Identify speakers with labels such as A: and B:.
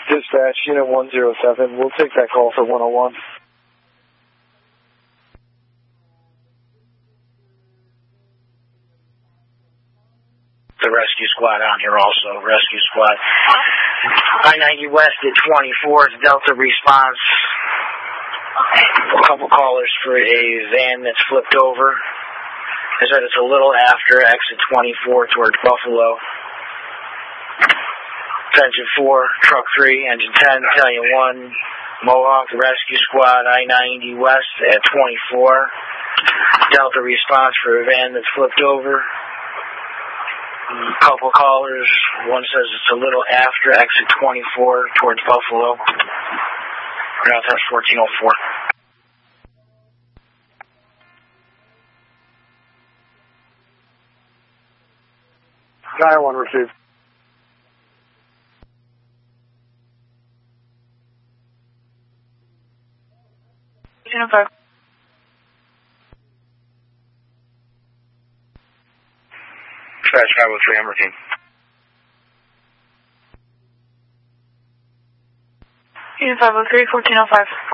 A: Dispatch, Unit 107. We'll take that call for 101.
B: The rescue squad on here also. Rescue squad. I-90 West at 24. Delta response. A couple callers for a van that's flipped over. They said it's a little after exit 24 towards Buffalo. Attention 4, truck 3, engine 10, battalion 1, Mohawk, rescue squad, I-90 West at 24. Delta response for a van that's flipped over. A couple callers. One says it's a little after exit 24 towards Buffalo. Now that's 1404.
A: 901 received.
C: Unit 5.
B: Dispatch 503, I'm working.
C: Unit 503, 1405.